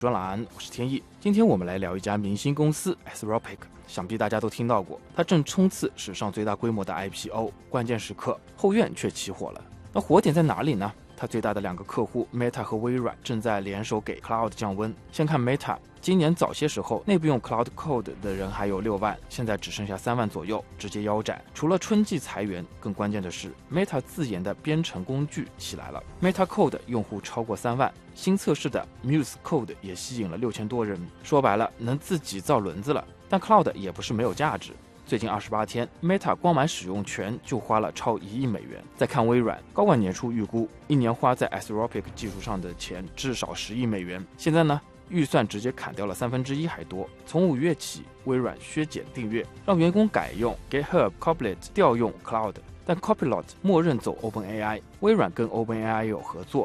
专栏，我是天意。今天我们来聊一家明星公司 Anthropic， 想必大家都听到过，它正冲刺史上最大规模的 IPO， 关键时刻后院却起火了。那火点在哪里呢？它最大的两个客户 Meta 和微软正在联手给 Cloud 降温。先看 Meta， 今年早些时候内部用 Cloud Code 的人还有6万，现在只剩下3万左右，直接腰斩。除了春季裁员，更关键的是 Meta 自研的编程工具起来了。 Meta Code 用户超过3万，新测试的 Muse Code 也吸引了6000多人，说白了能自己造轮子了。但 Cloud 也不是没有价值，最近28天 Meta 光买使用权就花了超1亿美元。再看微软，高管年初预估1年花在 Anthropic 技术上的钱至少10亿美元，现在呢预算直接砍掉了1/3还多。从5月起，微软削减订阅，让员工改用 GitHub Copilot 调用 Cloud， 但 Copilot 默认走 OpenAI， 微软跟 OpenAI 有合作，